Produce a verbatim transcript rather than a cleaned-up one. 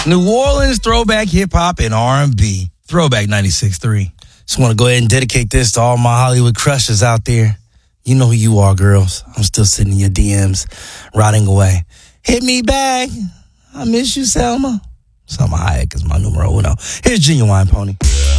New Orleans throwback hip-hop and R and B. Throwback ninety-six point three. Just want to go ahead and dedicate this to all my Hollywood crushes out there. You know who you are, girls. I'm still sitting in your D Ms, rotting away. Hit me back. I miss you, Selma. Selma Hayek is my numero uno. Here's Genuine Pony.